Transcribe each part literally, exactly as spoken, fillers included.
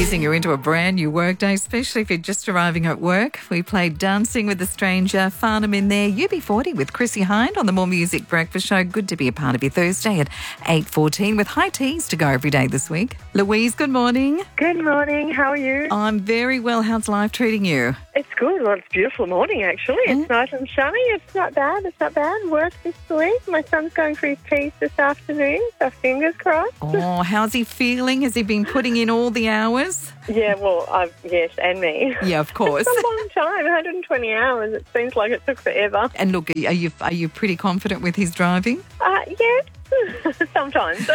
easing you into a brand new workday, especially if you're just arriving at work. We played Dancing with a Stranger, Farnham in there, U B forty with Chrissy Hind on the More Music Breakfast Show. Good to be a part of your Thursday at eight fourteen with high teas to go every day this week. Louise, good morning. Good morning. How are you? I'm very well. How's life treating you? It's good. Well, it's a beautiful morning, actually. It's Mm. nice and sunny. It's not bad. It's not bad. Work this week. My son's going for his teas this afternoon, so fingers crossed. Oh, how's he feeling? Has he been putting in all the hours? Yeah, well, I've, yes, and me. Yeah, of course. It's a long time, one hundred twenty hours. It seems like it took forever. And look, are you are you pretty confident with his driving? Uh, yes, sometimes.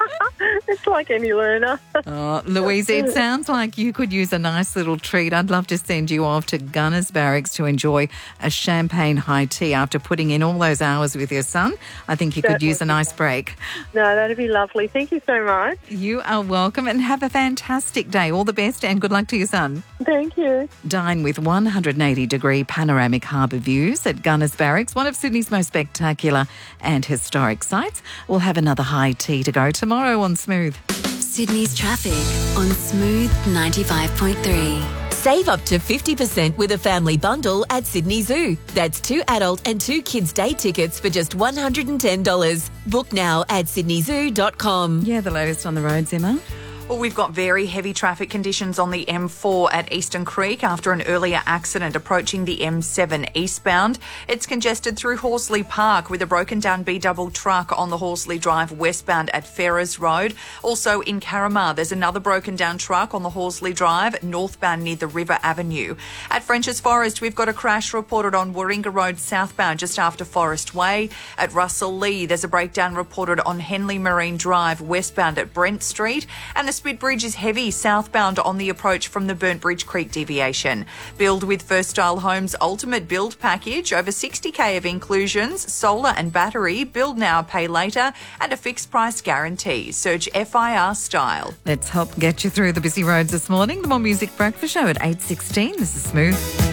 It's like any learner. Oh, Louise, it sounds like you could use a nice little treat. I'd love to send you off to Gunners Barracks to enjoy a champagne high tea after putting in all those hours with your son. I think you could That use a would be nice break. No, that'd be lovely. Thank you so much. You are welcome and have a fantastic day. All the best and good luck to your son. Thank you. Dine with one hundred eighty degree panoramic harbour views at Gunners Barracks, one of Sydney's most spectacular and historic sites. We'll have another high tea to go tomorrow on Smooth. Sydney's traffic on Smooth ninety-five point three. Save up to fifty percent with a family bundle at Sydney Zoo. That's two adult and two kids' day tickets for just one hundred ten dollars. Book now at sydney zoo dot com. Yeah, the latest on the roads, Emma. Well, we've got very heavy traffic conditions on the M four at Eastern Creek after an earlier accident approaching the M seven eastbound. It's congested through Horsley Park with a broken down B double truck on the Horsley Drive westbound at Ferrers Road. Also in Carramar, there's another broken down truck on the Horsley Drive northbound near the River Avenue. At French's Forest, we've got a crash reported on Warringah Road southbound just after Forest Way. At Russell Lee, there's a breakdown reported on Henley Marine Drive westbound at Brent Street. And the Spit Bridge is heavy southbound on the approach from the Burnt Bridge Creek deviation. Build with First Style Homes Ultimate Build Package. Over sixty K of inclusions, solar and battery, build now, pay later, and a fixed price guarantee. Search F I R Style. Let's help get you through the busy roads this morning. The More Music Breakfast Show at eight sixteen. This is Smooth.